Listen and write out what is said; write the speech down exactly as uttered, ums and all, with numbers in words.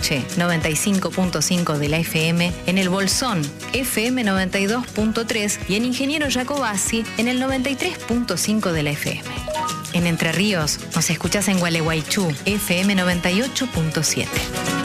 Bariloche, noventa y cinco punto cinco de la F M, en el Bolsón, F M noventa y dos punto tres y en Ingeniero Jacobasi, en el noventa y tres punto cinco de la F M. En Entre Ríos, nos escuchás en Gualeguaychú, F M noventa y ocho punto siete.